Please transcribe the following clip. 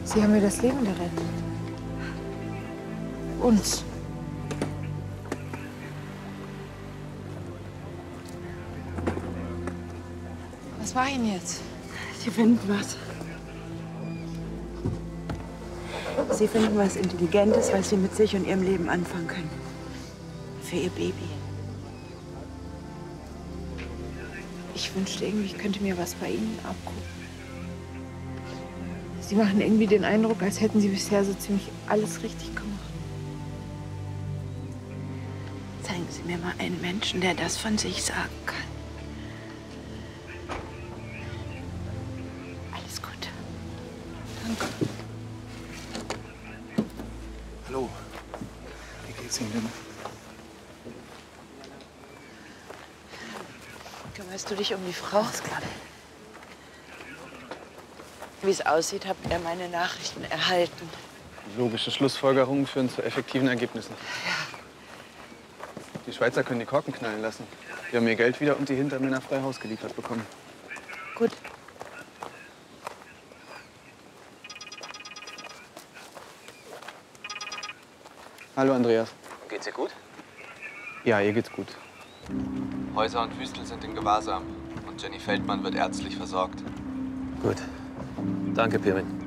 Sie haben mir das Leben gerettet. Uns. Was war Ihnen jetzt? Sie finden was. Sie finden was Intelligentes, was Sie mit sich und Ihrem Leben anfangen können. Für Ihr Baby. Ich wünschte irgendwie, ich könnte mir was bei Ihnen abgucken. Sie machen irgendwie den Eindruck, als hätten Sie bisher so ziemlich alles richtig gemacht. Zeigen Sie mir mal einen Menschen, der das von sich sagen kann. Alles gut. Danke. Hallo. Wie geht's Ihnen denn? Kümmerst du dich um die Frau? Ist klar. Wie es aussieht, habt ihr meine Nachrichten erhalten. Logische Schlussfolgerungen führen zu effektiven Ergebnissen. Ja. Die Schweizer können die Korken knallen lassen. Die haben ihr Geld wieder und die Hintermänner frei Haus geliefert bekommen. Gut. Hallo, Andreas. Geht's ihr gut? Ja, ihr geht's gut. Häuser und Wüstel sind in Gewahrsam und Jenny Feldmann wird ärztlich versorgt. Gut. Danke, Pirmin.